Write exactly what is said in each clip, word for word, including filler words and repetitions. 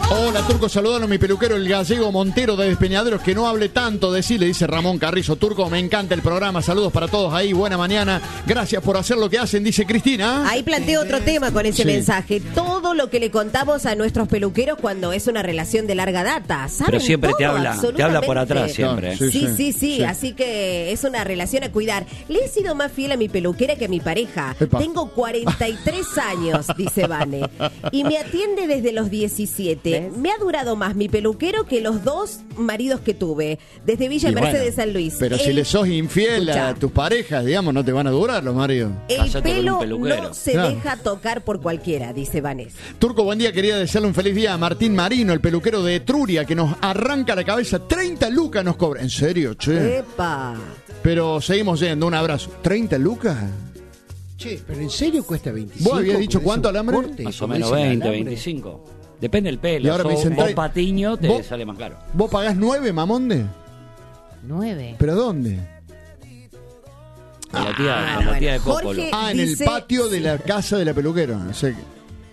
Hola, Turco, saludando a mi peluquero, el gallego Montero de Despeñaderos, que no hable tanto de sí, le dice Ramón Carrizo. Turco, me encanta el programa, saludos para todos ahí, buena mañana, gracias por hacer lo que hacen, dice Cristina. Ahí planteo otro tema con ese Sí. mensaje, todo lo que le contamos a nuestros peluqueros cuando es una relación de larga data, ¿saben? Pero siempre te todo, habla, te habla por atrás absolutamente. siempre. Sí, Sí, sí, sí, sí, sí. así que es una relación a cuidar. Le he sido más fiel a mi peluquera que a mi pareja. Epa. Tengo cuarenta y tres años, dice Vane, y me atiende desde los diecisiete. Me ha durado más mi peluquero que los dos maridos que tuve, desde Villa Y Merced bueno, de San Luis. Pero si El- le sos infiel Escuchá. a tus parejas, digamos, no te van a durar los maridos. El Cásate con un pelo peluquero. no se Claro. deja tocar por cualquiera, dice Vanessa. Turco, buen día, quería desearle un feliz día a Martín Marino, el peluquero de Etruria, que nos arranca la cabeza, treinta lucas nos cobra. ¿En serio, che? ¡Epa! Pero seguimos yendo, un abrazo. ¿treinta lucas? Che, pero ¿en serio cuesta veinticinco? ¿Vos habías dicho con cuánto ese alambre? corte, Más o como menos dice el veinte, alambre? veinticinco. Depende del pelo. Y ahora me Sos dicen vos tre- patiño, te ¿Vos? sale más caro. ¿Vos pagás nueve, Mamonde? Nueve. ¿Pero dónde? Con la tía, Ah, con la tía de bueno. Coppola. Jorge- Ah, en Dice- el patio de la casa de la peluquera. O sea que-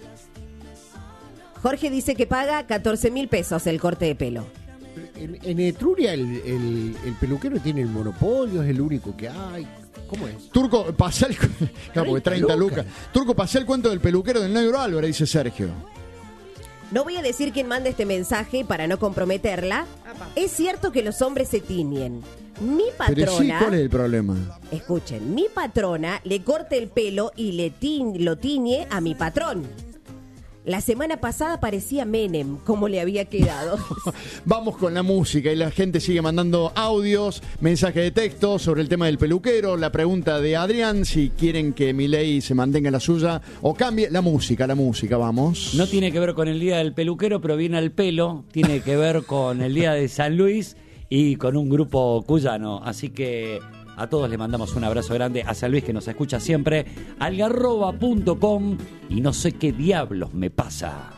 Jorge dice que paga catorce mil pesos el corte de pelo. En, en Etruria el, el, el peluquero tiene el monopolio, es el único que hay. ¿Cómo es? Turco, pasá el... Claro, porque treinta treinta lucas. lucas. Turco, pasé el cuento del peluquero del Negro Álvarez, dice Sergio. No voy a decir quién manda este mensaje para no comprometerla. Es cierto que los hombres se tiñen. Mi Pero sí, patrona, ¿cuál es el problema? escuchen, mi patrona le corta el pelo y le ti- lo tiñe a mi patrón. La semana pasada parecía Menem, como le había quedado. Vamos con la música y la gente sigue mandando audios, mensajes de texto sobre el tema del peluquero, la pregunta de Adrián, si quieren que Milei se mantenga en la suya o cambie. La música, la música, vamos. No tiene que ver con el día del peluquero, pero viene al pelo. Tiene que ver con el día de San Luis y con un grupo cuyano. Así que a todos le mandamos un abrazo grande. A San Luis, que nos escucha siempre. Algarroba punto com. Y no sé qué diablos me pasa.